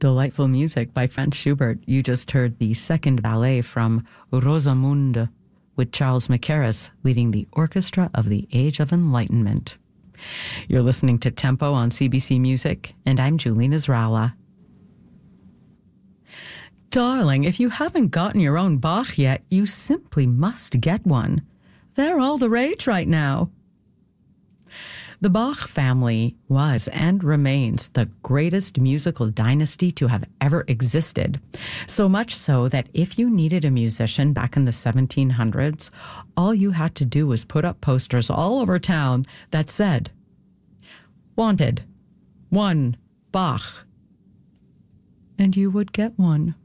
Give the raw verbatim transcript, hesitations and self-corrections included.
Delightful music by Franz Schubert. You just heard the second ballet from Rosamunde, with Charles Mackerras leading the Orchestra of the Age of Enlightenment. You're listening to Tempo on C B C Music, and I'm Julie Nasrallah. Darling, if you haven't gotten your own Bach yet, you simply must get one. They're all the rage right now. The Bach family was and remains the greatest musical dynasty to have ever existed. So much so that if you needed a musician back in the seventeen hundreds, all you had to do was put up posters all over town that said, "Wanted, one Bach." And you would get one.